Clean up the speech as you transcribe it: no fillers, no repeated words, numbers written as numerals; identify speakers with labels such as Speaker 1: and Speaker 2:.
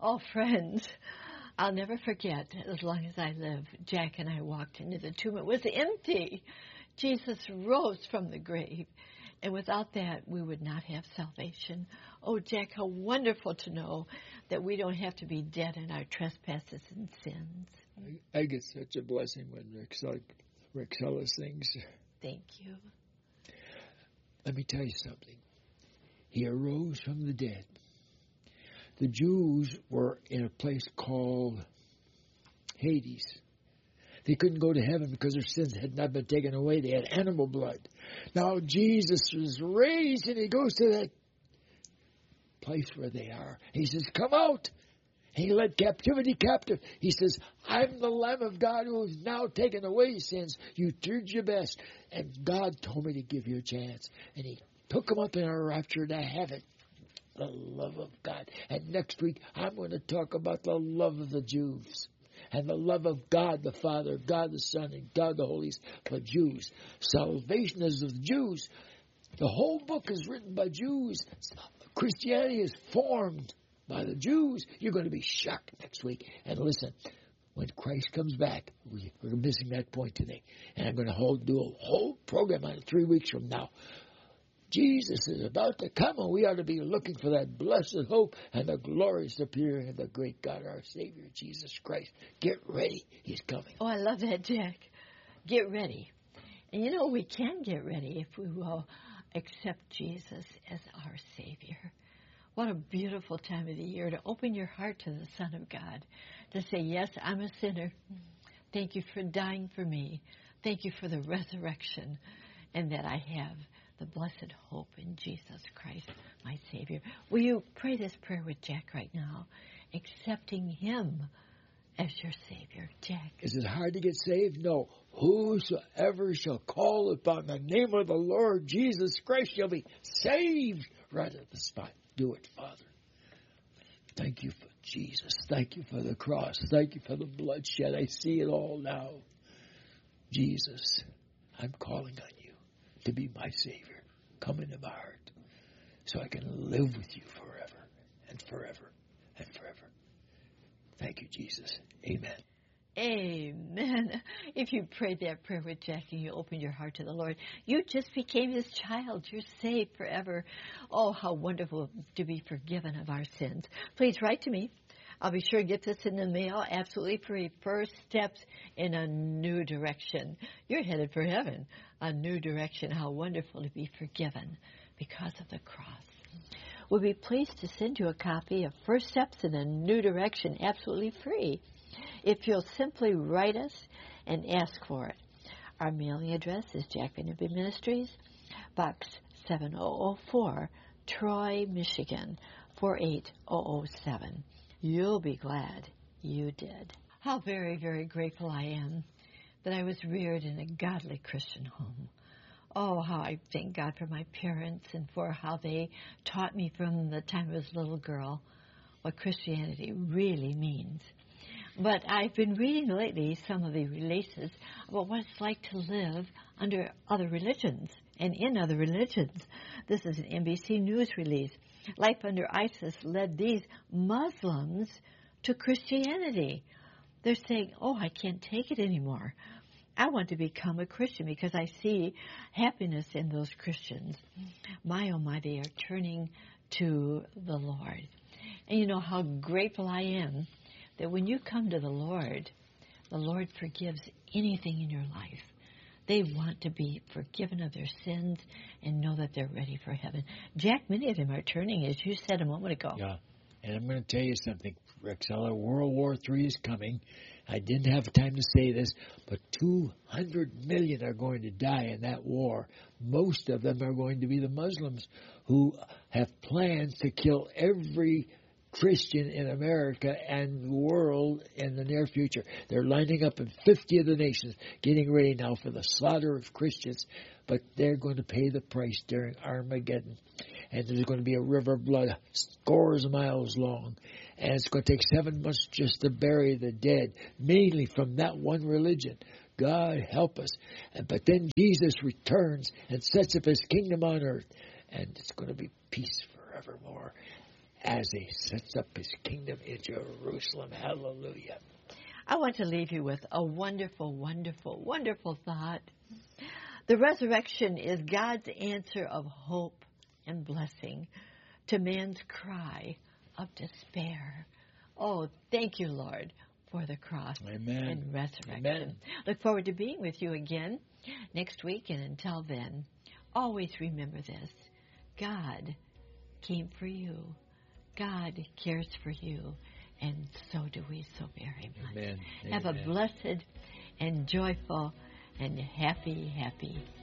Speaker 1: Oh, friends, I'll never forget, as long as I live, Jack and I walked into the tomb. It was empty. Jesus rose from the grave. And without that, we would not have salvation. Oh, Jack, how wonderful to know that we don't have to be dead in our trespasses and sins.
Speaker 2: I get such a blessing when Rexella sings.
Speaker 1: Thank you.
Speaker 2: Let me tell you something. He arose from the dead. The Jews were in a place called Hades. They couldn't go to heaven because their sins had not been taken away. They had animal blood. Now Jesus was raised and he goes to that place where they are. He says, come out. He led captivity captive. He says, I'm the Lamb of God who has now taken away sins. You did your best. And God told me to give you a chance. And he took him up in a rapture to heaven. The love of God. And next week, I'm going to talk about the love of the Jews. And the love of God the Father, God the Son, and God the Holy Spirit for Jews. Salvation is of the Jews. The whole book is written by Jews. Christianity is formed by the Jews. You're going to be shocked next week. And listen, when Christ comes back, we're missing that point today. And I'm going to do a whole program on it 3 weeks from now. Jesus is about to come, and we ought to be looking for that blessed hope and the glorious appearing of the great God, our Savior, Jesus Christ. Get ready. He's coming.
Speaker 1: Oh, I love that, Jack. Get ready. And you know, we can get ready if we will accept Jesus as our Savior. What a beautiful time of the year to open your heart to the Son of God, to say, yes, I'm a sinner. Thank you for dying for me. Thank you for the resurrection, and that I have the blessed hope in Jesus Christ, my Savior. Will you pray this prayer with Jack right now, accepting Him as your Savior? Jack.
Speaker 2: Is it hard to get saved? No. Whosoever shall call upon the name of the Lord Jesus Christ shall be saved right at the spot. Do it, Father. Thank you for Jesus. Thank you for the cross. Thank you for the bloodshed. I see it all now. Jesus, I'm calling on you to be my Savior. Come into my heart so I can live with you forever and forever and forever. Thank you, Jesus. Amen.
Speaker 1: Amen. If you prayed that prayer with Jack and you opened your heart to the Lord, you just became His child. You're saved forever. Oh, how wonderful to be forgiven of our sins. Please write to me. I'll be sure to get this in the mail absolutely free. First steps in a new direction. You're headed for heaven. A new direction. How wonderful to be forgiven because of the cross. We'll be pleased to send you a copy of First Steps in a New Direction absolutely free if you'll simply write us and ask for it. Our mailing address is Jack Van Impe Ministries, Box 7004, Troy, Michigan, 48007. You'll be glad you did. How very, very grateful I am that I was reared in a godly Christian home. Oh, how I thank God for my parents and for how they taught me from the time I was a little girl what Christianity really means. But I've been reading lately some of the releases about what it's like to live under other religions and in other religions. This is an NBC News release. Life under ISIS led these Muslims to Christianity. They're saying, oh, I can't take it anymore. I want to become a Christian because I see happiness in those Christians. My, oh my, they are turning to the Lord. And you know how grateful I am that when you come to the Lord forgives anything in your life. They want to be forgiven of their sins and know that they're ready for heaven. Jack, many of them are turning, as you said a moment ago.
Speaker 2: Yeah, and I'm going to tell you something, Rexella. World War III is coming. I didn't have time to say this, but 200 million are going to die in that war. Most of them are going to be the Muslims who have plans to kill every Christian in America and the world in the near future. They're lining up in 50 of the nations, getting ready now for the slaughter of Christians, but they're going to pay the price during Armageddon. And there's going to be a river of blood scores of miles long. And it's going to take 7 months just to bury the dead, mainly from that one religion. God help us. But then Jesus returns and sets up His kingdom on earth. And it's going to be peace forevermore. And as He sets up His kingdom in Jerusalem. Hallelujah.
Speaker 1: I want to leave you with a wonderful, wonderful, wonderful thought. The resurrection is God's answer of hope and blessing to man's cry of despair. Oh, thank you, Lord, for the cross
Speaker 2: Amen.
Speaker 1: and resurrection.
Speaker 2: Amen.
Speaker 1: Look forward to being with you again next week, and until then, always remember this. God came for you. God cares for you, and so do we so very much.
Speaker 2: Amen.
Speaker 1: Have a
Speaker 2: Amen.
Speaker 1: blessed and joyful and happy